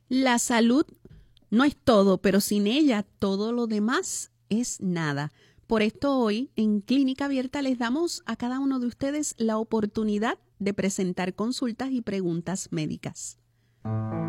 La salud no es todo, pero sin ella todo lo demás es nada. Por esto hoy en Clínica Abierta les damos a cada uno de ustedes la oportunidad de presentar consultas y preguntas médicas.